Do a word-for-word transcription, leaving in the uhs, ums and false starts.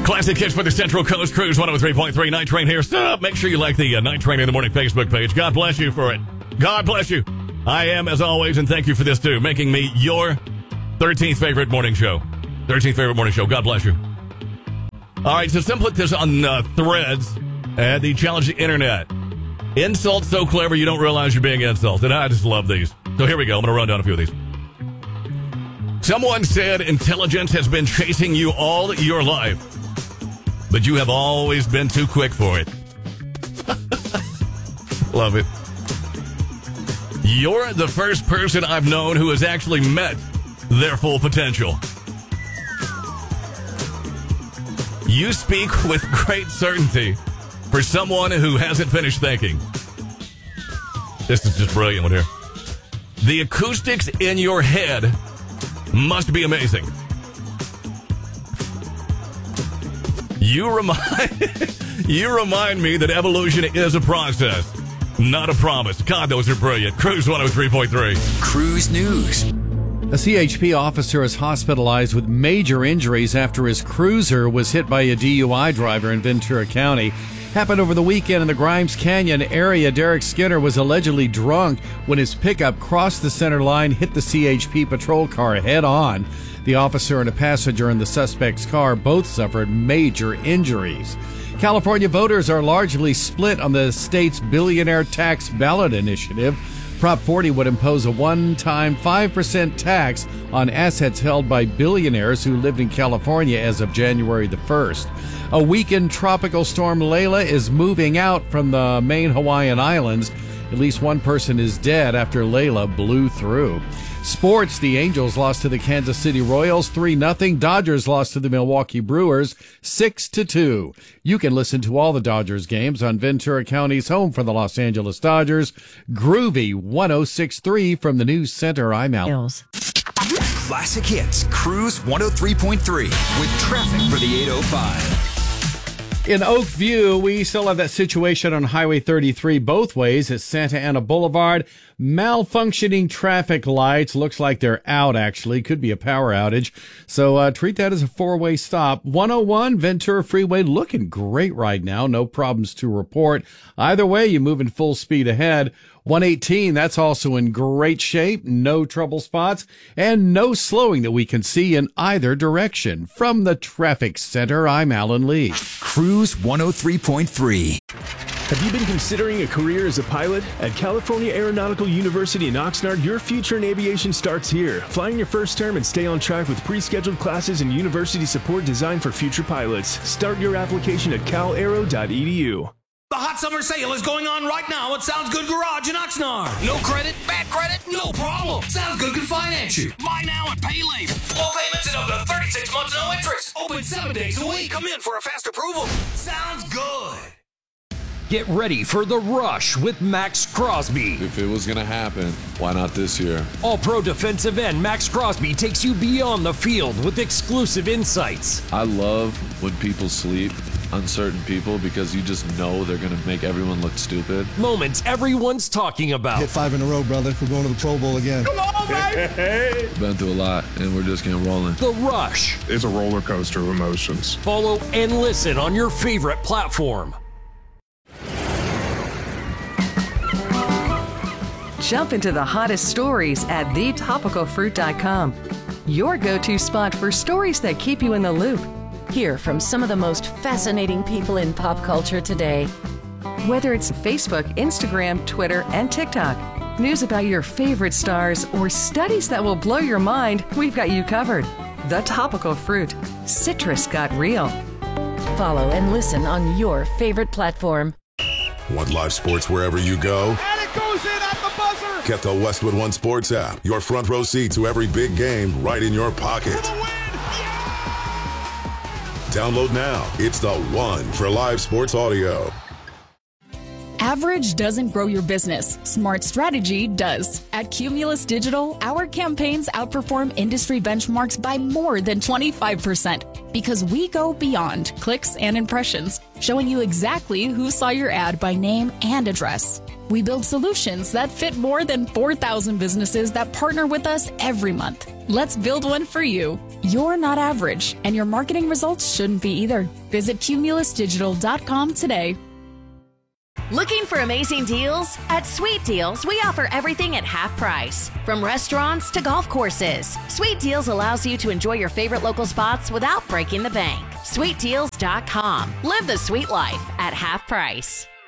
Classic hits for the Central Coast Cruise one oh three point three. Night Train here. Stop. Make sure you like the uh, Night Train in the Morning Facebook page. God bless you for it. God bless you. I am, as always, and thank you for this, too, making me your thirteenth favorite morning show. thirteenth favorite morning show. God bless you. All right, so some put this on uh, Threads, and the challenge the internet. Insult so clever you don't realize you're being insulted. I just love these. So here we go. I'm going to run down a few of these. Someone said intelligence has been chasing you all your life, but you have always been too quick for it. Love it. You're the first person I've known who has actually met their full potential. You speak with great certainty for someone who hasn't finished thinking. This is just brilliant one here. The acoustics in your head must be amazing. You remind you remind me that evolution is a process, not a promise. God, those are brilliant. Cruise one oh three point three. Cruise News. A C H P officer is hospitalized with major injuries after his cruiser was hit by a D U I driver in Ventura County. Happened over the weekend in the Grimes Canyon area. Derek Skinner was allegedly drunk when his pickup crossed the center line, hit the C H P patrol car head on. The officer and a passenger in the suspect's car both suffered major injuries. California voters are largely split on the state's billionaire tax ballot initiative. Prop forty would impose a one-time five percent tax on assets held by billionaires who lived in California as of January the first. A weakened tropical storm Layla is moving out from the main Hawaiian Islands. At least one person is dead after Layla blew through. Sports, the Angels lost to the Kansas City Royals three nothing. Dodgers lost to the Milwaukee Brewers six to two. You can listen to all the Dodgers games on Ventura County's home for the Los Angeles Dodgers. Groovy one oh six point three from the News Center. I'm Al. Classic Hits, Cruise one oh three point three with traffic for the eight oh five. In Oakview, we still have that situation on Highway thirty-three both ways at Santa Ana Boulevard. Malfunctioning traffic lights. Looks like they're out, actually. Could be a power outage. So uh, treat that as a four-way stop. one oh one Ventura Freeway looking great right now. No problems to report. Either way, you're moving full speed ahead. one eighteen, that's also in great shape. No trouble spots and no slowing that we can see in either direction. From the traffic center, I'm Alan Lee. Cruise one oh three point three. Have you been considering a career as a pilot? At California Aeronautical University in Oxnard, your future in aviation starts here. Flying your first term and stay on track with pre-scheduled classes and university support designed for future pilots. Start your application at cal aero dot e d u. The hot summer sale is going on right now at Sounds Good Garage in Oxnard. No credit, bad credit, no problem. Sounds Good can finance you. Buy now and pay later. Low payments and up to thirty-six months, no interest. Open seven days a week. Come in for a fast approval. Sounds good. Get ready for the rush with Max Crosby. If it was going to happen, why not this year? All-pro defensive end Max Crosby takes you beyond the field with exclusive insights. I love when people sleep on certain people because you just know they're going to make everyone look stupid. Moments everyone's talking about. Hit five in a row, brother. We're going to the Pro Bowl again. Come on, baby! Been through a lot, and we're just getting rolling. The Rush. It's a roller coaster of emotions. Follow and listen on your favorite platform. Jump into the hottest stories at the topical fruit dot com. Your go-to spot for stories that keep you in the loop. Hear from some of the most fascinating people in pop culture today. Whether it's Facebook, Instagram, Twitter, and TikTok, news about your favorite stars, or studies that will blow your mind, we've got you covered. The Topical Fruit. Citrus got real. Follow and listen on your favorite platform. Want live sports wherever you go? And it goes in at the buzzer! Get the Westwood One Sports app. Your front row seat to every big game right in your pocket. For the win! Yeah! Download now. It's the one for live sports audio. Average doesn't grow your business. Smart strategy does. At Cumulus Digital, our campaigns outperform industry benchmarks by more than twenty-five percent because we go beyond clicks and impressions, showing you exactly who saw your ad by name and address. We build solutions that fit more than four thousand businesses that partner with us every month. Let's build one for you. You're not average, and your marketing results shouldn't be either. Visit cumulus digital dot com today. Looking for amazing deals? At Sweet Deals, we offer everything at half price. From restaurants to golf courses, Sweet Deals allows you to enjoy your favorite local spots without breaking the bank. sweet deals dot com. Live the sweet life at half price.